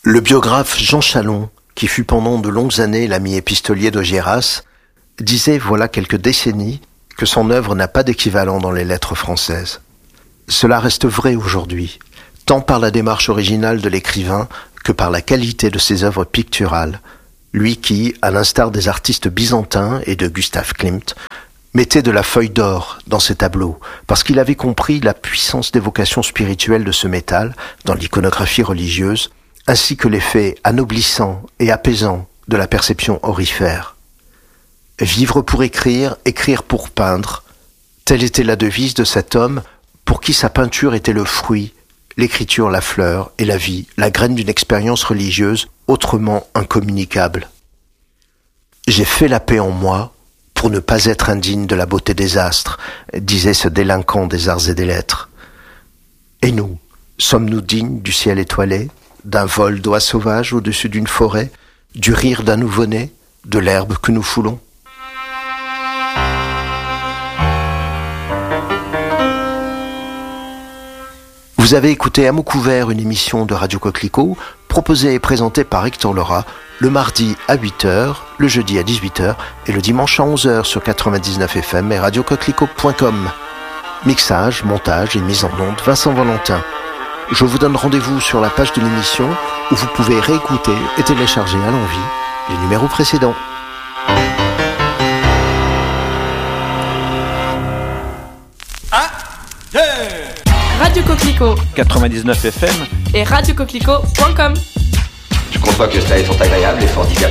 Le biographe Jean Chalon, qui fut pendant de longues années l'ami épistolier d'Augiéras, disait voilà quelques décennies que son œuvre n'a pas d'équivalent dans les lettres françaises. Cela reste vrai aujourd'hui, tant par la démarche originale de l'écrivain que par la qualité de ses œuvres picturales, lui qui, à l'instar des artistes byzantins et de Gustav Klimt, mettait de la feuille d'or dans ses tableaux, parce qu'il avait compris la puissance d'évocation spirituelle de ce métal dans l'iconographie religieuse, ainsi que l'effet anoblissant et apaisant de la perception aurifère. Vivre pour écrire, écrire pour peindre, telle était la devise de cet homme pour qui sa peinture était le fruit, l'écriture la fleur et la vie, la graine d'une expérience religieuse autrement incommunicable. J'ai fait la paix en moi pour ne pas être indigne de la beauté des astres, disait ce délinquant des arts et des lettres. Et nous, sommes-nous dignes du ciel étoilé, d'un vol d'oies sauvages au-dessus d'une forêt, du rire d'un nouveau-né, de l'herbe que nous foulons? Vous avez écouté À mots couverts, une émission de Radio Coquelicot, proposée et présentée par Hector Lora, le mardi à 8h, le jeudi à 18h et le dimanche à 11h sur 99 FM et radiocoquelicot.com. Mixage, montage et mise en onde, Vincent Valentin. Je vous donne rendez-vous sur la page de l'émission où vous pouvez réécouter et télécharger à l'envie les numéros précédents. Radio Coquelicot 99 FM et radiocoquelicot.com. Je conçois que cela est fort agréable et fort divertissant.